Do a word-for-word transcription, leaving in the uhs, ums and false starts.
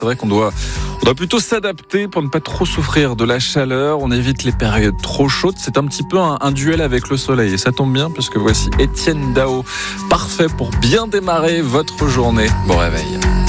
C'est vrai qu'on doit, on doit plutôt s'adapter pour ne pas trop souffrir de la chaleur. On évite les périodes trop chaudes. C'est un petit peu un, un duel avec le soleil. Et ça tombe bien puisque voici Étienne Dao, parfait pour bien démarrer votre journée. Bon réveil.